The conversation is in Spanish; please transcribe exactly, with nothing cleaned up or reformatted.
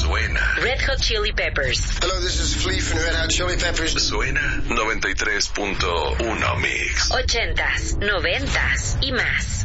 Suena Red Hot Chili Peppers. Hello, this is Flea from Red Hot Chili Peppers. Suena noventa y tres punto uno Mix. Ochentas, noventas y más.